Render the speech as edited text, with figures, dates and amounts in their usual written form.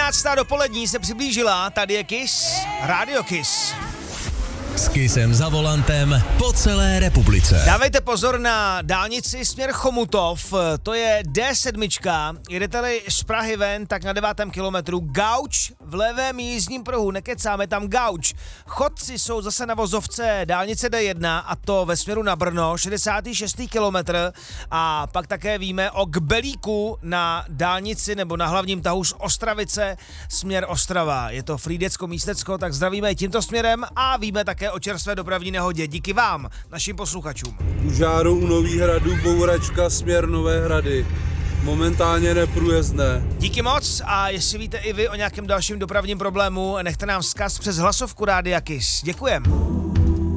11. dopolední se přiblížila, tady je Kiss, Radio Kiss. S Kissem za volantem po celé republice. Dávejte pozor na dálnici směr Chomutov, to je D7, jedete-li z Prahy ven, tak na 9. kilometru gauč v levém jízdním pruhu, nekecáme tam gauč. Chodci jsou zase na vozovce dálnice D1 a to ve směru na Brno, 66. kilometr a pak také víme o Kbelíku na dálnici nebo na hlavním tahu z Ostravice směr Ostrava. Je to Frýdecko-Místecko, tak zdravíme tímto směrem a víme také o čerstvé dopravní nehodě. Díky vám, našim posluchačům. U Žáru u Novýhradu bouračka směr Nové Hrady. Momentálně neprůjezdné. Díky moc a jestli víte i vy o nějakém dalším dopravním problému, nechte nám vzkaz přes hlasovku Rádia Kiss. Děkujem.